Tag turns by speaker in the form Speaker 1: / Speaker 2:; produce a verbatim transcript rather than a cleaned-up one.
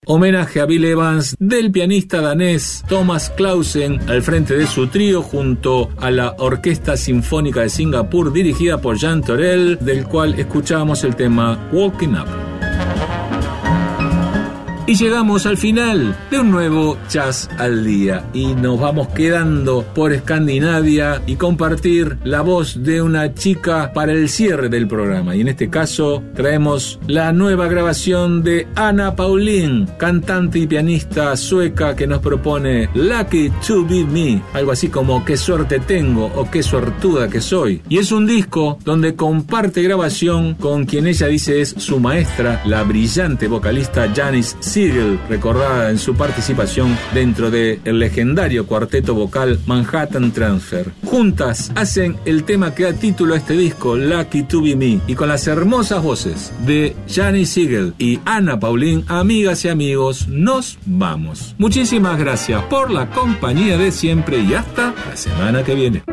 Speaker 1: Homenaje a Bill Evans del pianista danés Thomas Clausen al frente de su trío junto a la Orquesta Sinfónica de Singapur dirigida por Jean Torel, del cual escuchábamos el tema Walking Up. Y llegamos al final de un nuevo Jazz al Día y nos vamos quedando por Escandinavia y compartir la voz de una chica para el cierre del programa. Y en este caso traemos la nueva grabación de Anna Paulin, cantante y pianista sueca, que nos propone Lucky to be me, algo así como qué suerte tengo o qué suertuda que soy. Y es un disco donde comparte grabación con quien ella dice es su maestra, la brillante vocalista Janis Siegel, recordada en su participación dentro del legendario cuarteto vocal Manhattan Transfer. Juntas hacen el tema que da título a este disco, Lucky to be me, y con las hermosas voces de Janis Siegel y Anna Paulin, amigas y amigos, nos vamos. Muchísimas gracias por la compañía de siempre y hasta la semana que viene.